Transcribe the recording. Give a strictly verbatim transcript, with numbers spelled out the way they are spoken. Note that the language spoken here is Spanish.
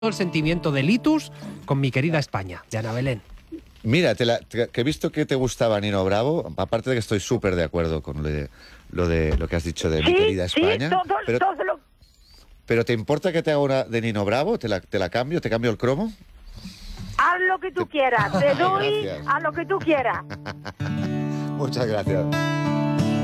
el sentimiento de Litus con mi querida España, de Ana Belén. Mira, te la, te, que he visto que te gustaba Nino Bravo, aparte de que estoy súper de acuerdo con lo de, lo de lo que has dicho de sí, mi querida España. Sí, todo, pero, todo lo... pero ¿te importa que te haga una de Nino Bravo? ¿Te la, te la cambio? ¿Te cambio el cromo? Haz lo que tú quieras, te doy Gracias. a lo que tú quieras. Muchas gracias.